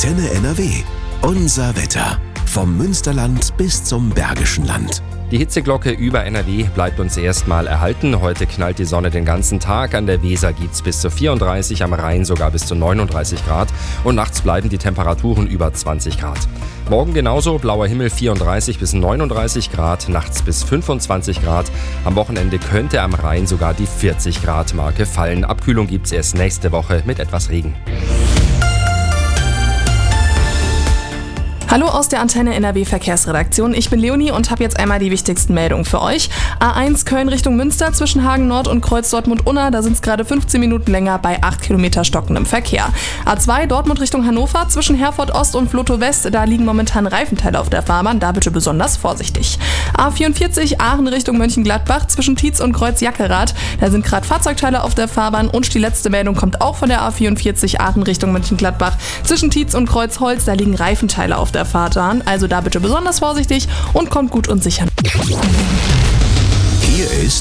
Antenne NRW. Unser Wetter. Vom Münsterland bis zum Bergischen Land. Die Hitzeglocke über NRW bleibt uns erstmal erhalten. Heute knallt die Sonne den ganzen Tag. An der Weser geht's bis zu 34, am Rhein sogar bis zu 39 Grad. Und nachts bleiben die Temperaturen über 20 Grad. Morgen genauso, blauer Himmel 34 bis 39 Grad, nachts bis 25 Grad. Am Wochenende könnte am Rhein sogar die 40 Grad Marke fallen. Abkühlung gibt's erst nächste Woche mit etwas Regen. Hallo aus der Antenne NRW Verkehrsredaktion. Ich bin Leonie und habe jetzt einmal die wichtigsten Meldungen für euch. A1 Köln Richtung Münster zwischen Hagen Nord und Kreuz Dortmund-Unna, da sind es gerade 15 Minuten länger bei 8 Kilometer stockendem Verkehr. A2 Dortmund Richtung Hannover zwischen Herford Ost und Vlotho West, da liegen momentan Reifenteile auf der Fahrbahn, da bitte besonders vorsichtig. A44 Aachen Richtung Mönchengladbach zwischen Tietz und Kreuz Jackerath, da sind gerade Fahrzeugteile auf der Fahrbahn und die letzte Meldung kommt auch von der A44 Aachen Richtung Mönchengladbach zwischen Tietz und Kreuz Holz, da liegen Reifenteile auf der Fahrbahn, also da bitte besonders vorsichtig und kommt gut und sicher. Hier ist